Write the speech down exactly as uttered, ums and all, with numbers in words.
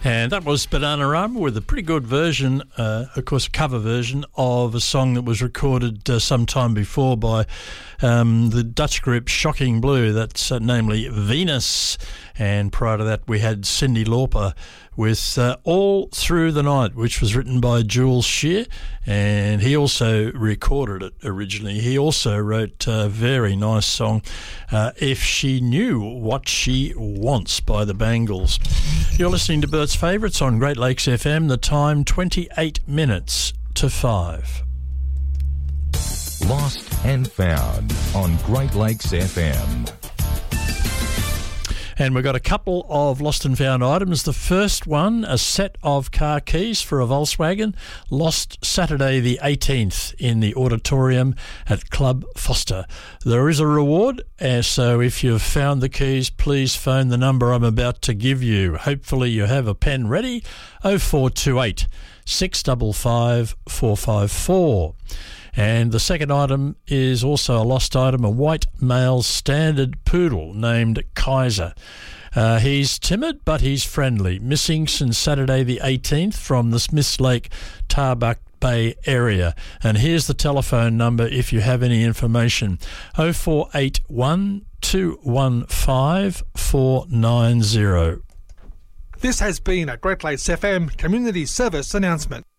And that was Bananarama with a pretty good version, uh, of course, a cover version of a song that was recorded uh, some time before by um, the Dutch group Shocking Blue, that's uh, namely Venus. And prior to that, we had Cyndi Lauper with uh, All Through the Night, which was written by Jules Shear, and he also recorded it originally. He also wrote a very nice song, uh, If She Knew What She Wants by the Bangles. You're listening to Bert's Favourites on Great Lakes F M, the time twenty-eight minutes to five. Lost and Found on Great Lakes F M. And we've got a couple of lost and found items. The first one, a set of car keys for a Volkswagen, lost Saturday the eighteenth in the auditorium at Club Foster. There is a reward, uh, so if you've found the keys, please phone the number I'm about to give you. Hopefully you have a pen ready, oh four two eight, six five five, four five four. And the second item is also a lost item, a white male standard poodle named Kaiser. Uh, he's timid, but he's friendly. Missing since Saturday the eighteenth from the Smiths Lake, Tarbuck Bay area. And here's the telephone number if you have any information. oh four eight one, two one five, four nine zero. This has been a Great Lakes F M Community Service announcement.